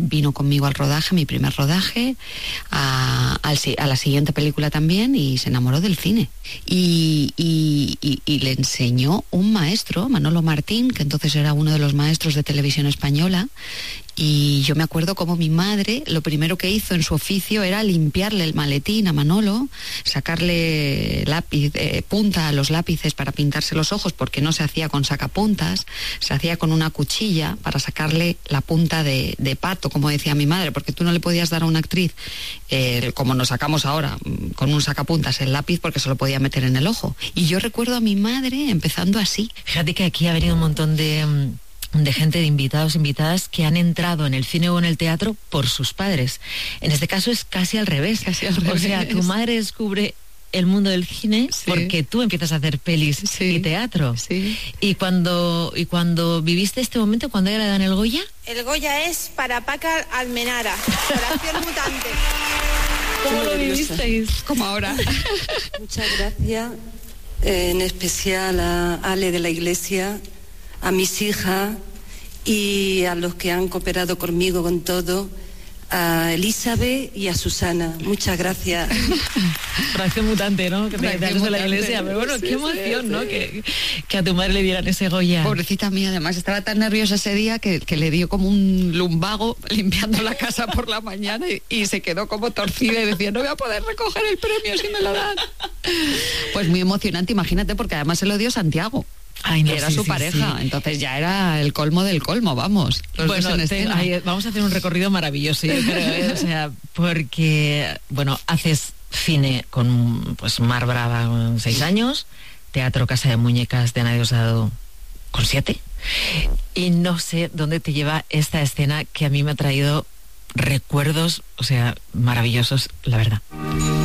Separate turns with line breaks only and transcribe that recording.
vino conmigo al rodaje, mi primer rodaje, a la siguiente película también, y se enamoró del cine. Y le enseñó un maestro, Manolo Martín, que entonces era uno de los maestros de televisión española. Y yo me acuerdo como mi madre, lo primero que hizo en su oficio era limpiarle el maletín a Manolo, sacarle punta a los lápices para pintarse los ojos, porque no se hacía con sacapuntas, se hacía con una cuchilla para sacarle la punta de pato, como decía mi madre, porque tú no le podías dar a una actriz, como nos sacamos ahora, con un sacapuntas el lápiz, porque se lo podía meter en el ojo. Y yo recuerdo a mi madre empezando así.
Fíjate que aquí ha venido un montón de gente, de invitados, invitadas que han entrado en el cine o en el teatro por sus padres. En este caso es casi al revés. O sea, tu madre descubre el mundo del cine, sí, porque tú empiezas a hacer pelis, sí, y teatro.
Sí.
Y cuando viviste este momento, ¿cuándo ya le dan el Goya?
El Goya es para Paca Almenara, Corazón Mutante.
¿Cómo lo vivisteis?
Como ahora.
Muchas gracias, en especial a Ale de la Iglesia, a mis hijas y a los que han cooperado conmigo con todo, a Elizabeth y a Susana. Muchas gracias.
Fracción mutante, ¿no? Que te de la Iglesia. Pero bueno, sí, qué emoción, sí, ¿no? Sí. Que a tu madre le dieran ese Goya.
Pobrecita mía, además estaba tan nerviosa ese día que le dio como un lumbago limpiando la casa por la mañana y se quedó como torcida y decía, no voy a poder recoger el premio si me lo dan. Pues muy emocionante, imagínate, porque además se lo dio Santiago.
Ay, no,
era su pareja, entonces ya era el colmo del colmo, vamos.
Bueno, vamos a hacer un recorrido maravilloso, yo creo, o sea, porque, bueno, haces cine con, pues, Mar Brava con 6 años, teatro Casa de Muñecas de Ana Diosdado con 7, y no sé dónde te lleva esta escena que a mí me ha traído recuerdos, o sea, maravillosos, la verdad.